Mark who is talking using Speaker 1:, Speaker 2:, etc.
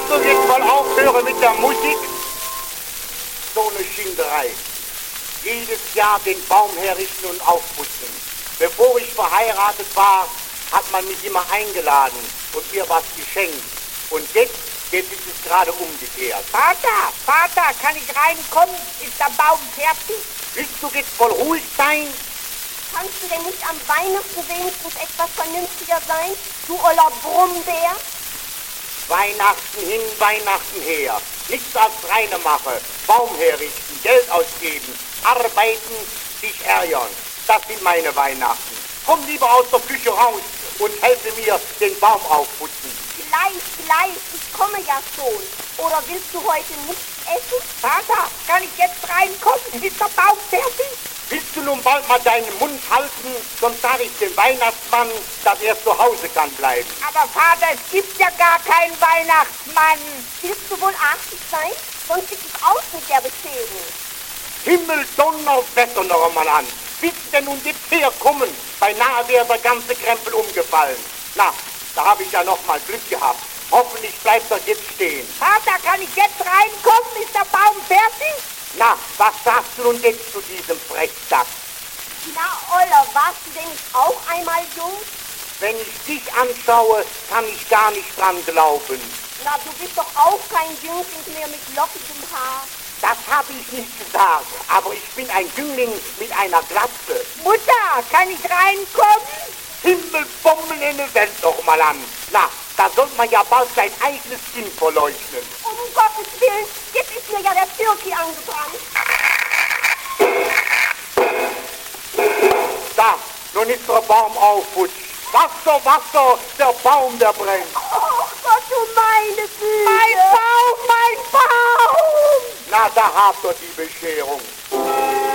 Speaker 1: Willst du jetzt mal aufhören mit der Musik? So eine Schinderei. Jedes Jahr den Baum herrichten und aufputzen. Bevor ich verheiratet war, hat man mich immer eingeladen und mir was geschenkt. Und jetzt ist es gerade umgekehrt.
Speaker 2: Vater, kann ich reinkommen? Ist der Baum fertig?
Speaker 1: Willst du jetzt wohl ruhig sein?
Speaker 3: Kannst du denn nicht am Weihnachten wenigstens etwas vernünftiger sein, du oller Brummbär?
Speaker 1: Weihnachten hin, Weihnachten her. Nichts als reine Mache. Baum herrichten, Geld ausgeben, arbeiten, sich ärgern. Das sind meine Weihnachten. Komm lieber aus der Küche raus und helfe mir den Baum aufputzen.
Speaker 3: Gleich, ich komme ja schon. Oder willst du heute nichts essen?
Speaker 2: Vater, kann ich jetzt reinkommen? Ist der Baum fertig?
Speaker 1: Willst du nun bald mal deinen Mund halten, sonst sage ich dem Weihnachtsmann, dass er zu Hause kann bleiben.
Speaker 2: Aber Vater, es gibt ja gar keinen Weihnachtsmann.
Speaker 3: Willst du wohl artig sein? Sonst sieht es aus mit der Bescherung.
Speaker 1: Himmel, Donner, Wetter noch einmal an. Willst du denn nun jetzt herkommen? Beinahe wäre der ganze Krempel umgefallen. Na, da habe ich ja noch mal Glück gehabt. Hoffentlich bleibt er jetzt stehen.
Speaker 2: Vater, kann ich jetzt reinkommen? Ist der Baum fertig?
Speaker 1: Na, was sagst du nun jetzt zu diesem Frechdachs?
Speaker 3: Na, Oller, warst du denn nicht auch einmal jung?
Speaker 1: Wenn ich dich anschaue, kann ich gar nicht dran glauben.
Speaker 3: Na, du bist doch auch kein Jüngling mehr mit lockigem Haar.
Speaker 1: Das habe ich nicht gesagt, aber ich bin ein Jüngling mit einer Glatze.
Speaker 2: Mutter, kann ich reinkommen?
Speaker 1: Himmelbomben in der Welt noch mal an. Na, da soll man ja bald sein eigenes Kind verleugnen.
Speaker 3: Um Gottes Willen, jetzt ist mir ja der Türki angebrannt.
Speaker 1: Da, nun ist der Baum aufputzt. Wasser, der Baum, der brennt.
Speaker 3: Oh Gott, du meine Güte.
Speaker 2: Mein Baum!
Speaker 1: Na, da habt ihr die Bescherung.